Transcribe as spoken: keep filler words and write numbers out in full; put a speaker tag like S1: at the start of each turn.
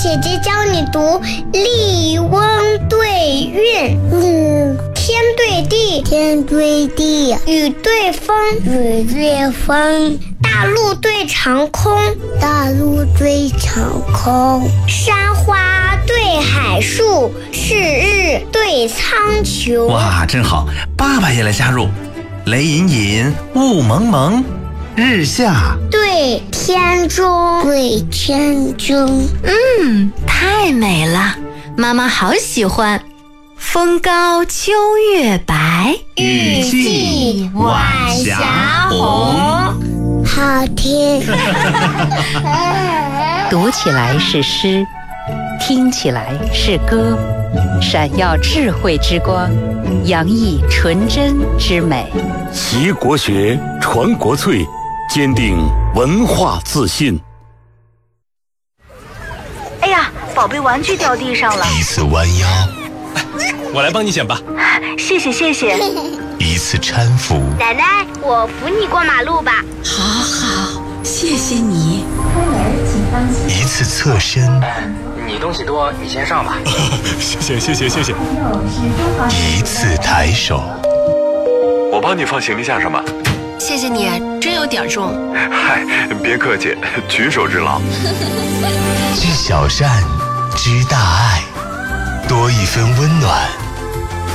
S1: 姐姐教你读立翁对韵，嗯，天对地，天对地，雨对风，雨对风，大陆对长空，大陆对长空，山花对海树，赤日对苍穹。
S2: 哇，真好！爸爸也来加入，雷隐隐，雾蒙蒙，日下
S1: 对天中，对天中。
S3: 嗯，太美了，妈妈好喜欢。风高秋月白，
S1: 雨霁晚霞红，好听。
S4: 读起来是诗，听起来是歌，闪耀智慧之光，洋溢纯真之美。
S5: 习国学，传国粹，坚定文化自信。
S6: 哎呀，宝贝玩具掉地上了。
S7: 一次弯腰，
S8: 我来帮你捡吧。
S6: 谢谢谢谢。
S7: 一次搀扶，
S1: 奶奶，我扶你过马路吧。
S3: 好好，谢谢你。
S7: 一次侧身，
S8: 你东西多，你先上吧。 谢谢谢谢谢谢。
S7: 一次抬手，
S9: 我帮你放行李架上吧。
S10: 谢谢你，真有点重。
S9: 嗨，别客气，举手之劳。
S7: 知小善，知大爱，多一分温暖。